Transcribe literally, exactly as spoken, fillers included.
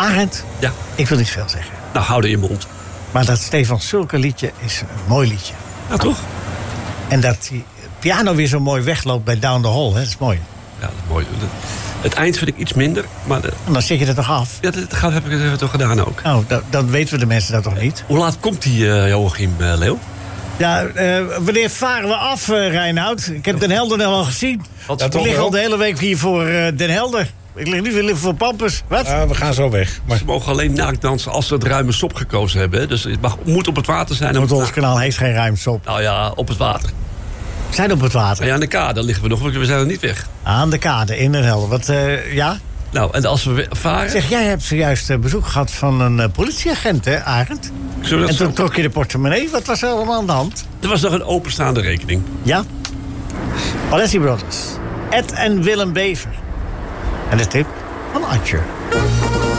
Arend, Ja. ik wil niet veel zeggen. Nou, hou er in je mond. Maar dat Stefan Sulke liedje is een mooi liedje. Ja, toch? En dat die piano weer zo mooi wegloopt bij Down the Hall, hè, dat is mooi. Ja, dat is mooi. Het eind vind ik iets minder, maar... De... En dan zet je er toch af? Ja, dat gaat, heb ik het toch gedaan ook. Nou, dan, dan weten we de mensen dat toch niet? Hoe laat komt die, uh, Joachim uh, Leeuw? Ja, uh, wanneer varen we af, uh, Reinoud? Ik heb Den Helder nog al gezien. Wat, ik lig al de hele week hier voor uh, Den Helder. Ik lig nu weer voor Pampus. Wat? Uh, we gaan zo weg. Maar... Ze mogen alleen naakt dansen als ze het ruime sop gekozen hebben. Hè? Dus het mag, moet op het water zijn. Want ons kanaal heeft geen ruim sop. Nou ja, op het water. We zijn op het water. Ja, aan de kade liggen we nog, we zijn er niet weg. Aan de kade, in Den Helder. Wat, uh, ja? Nou, en als we varen... Zeg, jij hebt zojuist uh, bezoek gehad van een uh, politieagent, hè, Arend? En toen zo... trok je de portemonnee. Wat was er allemaal aan de hand? Er was nog een openstaande rekening. Ja? Alessi Brothers. Ed en Willem Bever. En de tip van Adje.